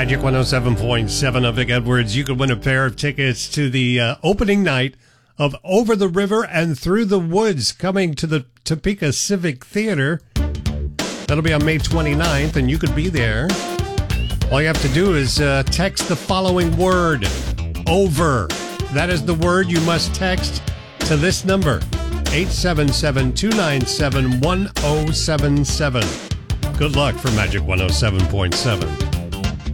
Magic 107.7 of Vic Edwards. You could win a pair of tickets to the opening night of Over the River and Through the Woods coming to the Topeka Civic Theater. That'll be on May 29th, and you could be there. All you have to do is text the following word, OVER. That is the word you must text to this number, 877-297-1077. Good luck for Magic 107.7.